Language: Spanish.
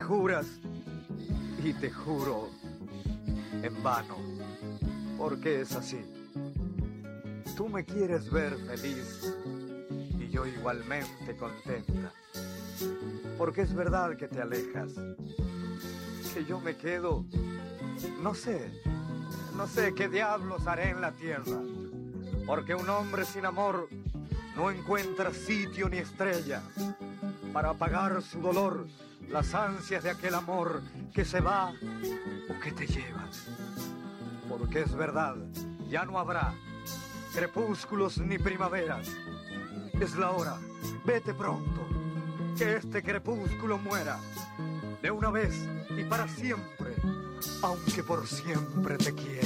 juras, y te juro en vano, porque es así. Tú me quieres ver feliz y yo igualmente contenta, porque es verdad que te alejas, que yo me quedo, no sé qué diablos haré en la tierra, porque un hombre sin amor no encuentra sitio ni estrella para apagar su dolor, las ansias de aquel amor que se va o que te llevas. Porque es verdad, ya no habrá crepúsculos ni primaveras. Es la hora, vete pronto, que este crepúsculo muera de una vez y para siempre, aunque por siempre te quiera.